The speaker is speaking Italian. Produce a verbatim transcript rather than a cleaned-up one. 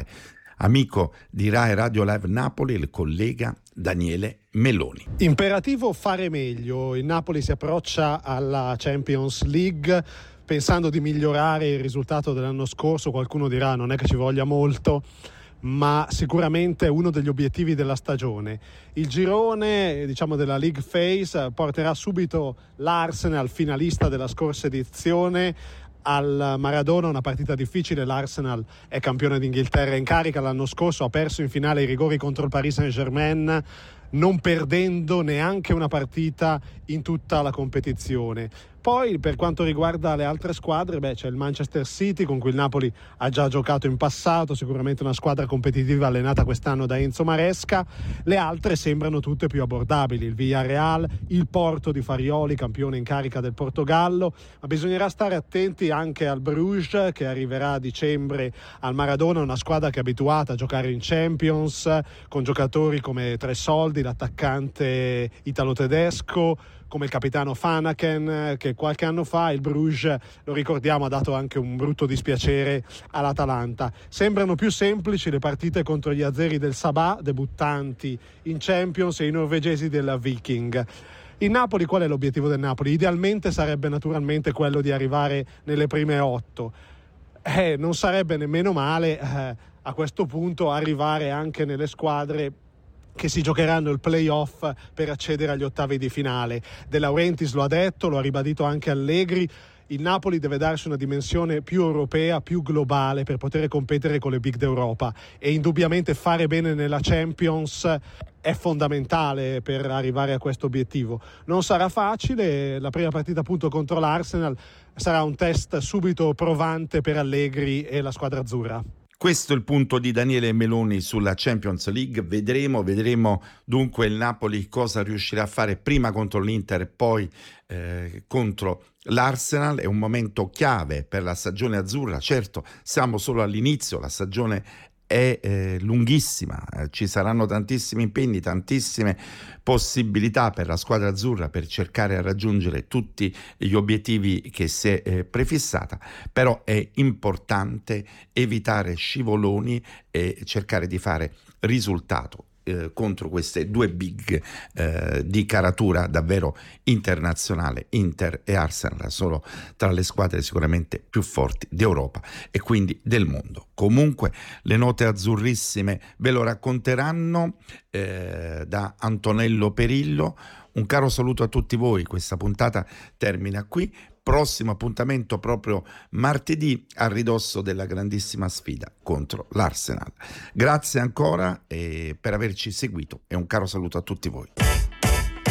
Amico di Rai Radio Live Napoli, il collega Daniele Meloni. Imperativo fare meglio. Il Napoli si approccia alla Champions League pensando di migliorare il risultato dell'anno scorso. Qualcuno dirà non è che ci voglia molto, ma sicuramente è uno degli obiettivi della stagione. Il girone, diciamo, della League Phase porterà subito l'Arsenal, finalista della scorsa edizione, al Maradona, una partita difficile. L'Arsenal è campione d'Inghilterra in carica, l'anno scorso ha perso in finale i rigori contro il Paris Saint-Germain, non perdendo neanche una partita in tutta la competizione. Poi per quanto riguarda le altre squadre, beh, c'è il Manchester City con cui il Napoli ha già giocato in passato, sicuramente una squadra competitiva allenata quest'anno da Enzo Maresca. Le altre sembrano tutte più abbordabili: il Villarreal, il Porto di Farioli, campione in carica del Portogallo, ma bisognerà stare attenti anche al Bruges, che arriverà a dicembre al Maradona, una squadra che è abituata a giocare in Champions con giocatori come Tresoldi, l'attaccante italo-tedesco, come il capitano Fanaken, che qualche anno fa il Bruges, lo ricordiamo, ha dato anche un brutto dispiacere all'Atalanta. Sembrano più semplici le partite contro gli azeri del Sabah, debuttanti in Champions, e i norvegesi della Viking. Il Napoli, qual è l'obiettivo del Napoli? Idealmente sarebbe naturalmente quello di arrivare nelle prime otto. Eh, non sarebbe nemmeno male eh, a questo punto arrivare anche nelle squadre che si giocheranno il play-off per accedere agli ottavi di finale. De Laurentiis lo ha detto, lo ha ribadito anche Allegri: il Napoli deve darsi una dimensione più europea, più globale, per poter competere con le big d'Europa, e indubbiamente fare bene nella Champions è fondamentale per arrivare a questo obiettivo. Non sarà facile, la prima partita appunto contro l'Arsenal sarà un test subito provante per Allegri e la squadra azzurra. Questo è il punto di Daniele Meloni sulla Champions League. Vedremo, vedremo dunque il Napoli cosa riuscirà a fare prima contro l'Inter e poi eh, contro l'Arsenal. È un momento chiave per la stagione azzurra. Certo, siamo solo all'inizio, la stagione è eh, lunghissima, eh, ci saranno tantissimi impegni, tantissime possibilità per la squadra azzurra per cercare di raggiungere tutti gli obiettivi che si è eh, prefissata, però è importante evitare scivoloni e cercare di fare risultato eh, contro queste due big eh, di caratura davvero internazionale. Inter e Arsenal sono tra le squadre sicuramente più forti d'Europa e quindi del mondo. Comunque le note azzurrissime ve lo racconteranno eh, da Antonello Perillo. Un caro saluto a tutti voi, questa puntata termina qui. Prossimo appuntamento proprio martedì, a ridosso della grandissima sfida contro l'Arsenal. Grazie ancora eh, per averci seguito e un caro saluto a tutti voi.